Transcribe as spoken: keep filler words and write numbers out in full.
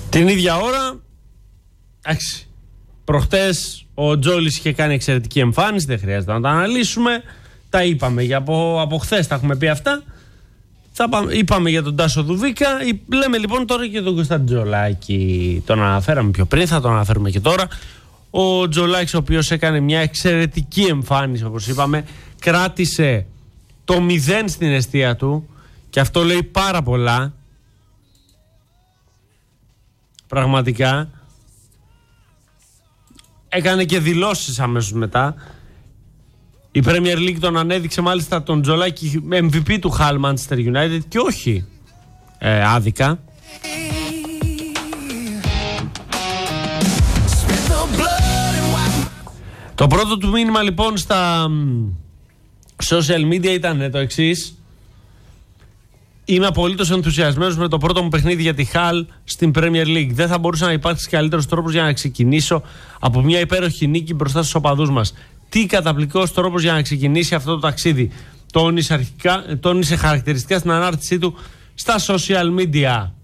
Την ίδια ώρα, εντάξει, προχτές ο Τζόλης είχε κάνει εξαιρετική εμφάνιση, δεν χρειάζεται να τα αναλύσουμε. Τα είπαμε για από, από χθες, τα έχουμε πει αυτά. Θα πάμε, είπαμε για τον Τάσο Δουβίκα. Λέμε λοιπόν τώρα και τον Κωνσταντ Τζολάκη. Τον αναφέραμε πιο πριν, θα τον αναφέρουμε και τώρα. Ο Τζολάκης, ο οποίος έκανε μια εξαιρετική εμφάνιση, όπως είπαμε, κράτησε το μηδέν στην εστία του και αυτό λέει πάρα πολλά. Πραγματικά. Έκανε και δηλώσεις αμέσως μετά. Η Premier League τον ανέδειξε μάλιστα τον Τζολάκη εμ βι πι του Hull Manchester United και όχι ε, άδικα. Το πρώτο του μήνυμα λοιπόν στα social media ήταν το εξής. Είμαι απολύτως ενθουσιασμένος με το πρώτο μου παιχνίδι για τη Hull στην Premier League. Δεν θα μπορούσε να υπάρξει καλύτερος τρόπος για να ξεκινήσω από μια υπέροχη νίκη μπροστά στους οπαδούς μας. Τι καταπληκτικός τρόπος για να ξεκινήσει αυτό το ταξίδι. Τόνισε, αρχικά, τόνισε χαρακτηριστικά στην ανάρτησή του στα social media.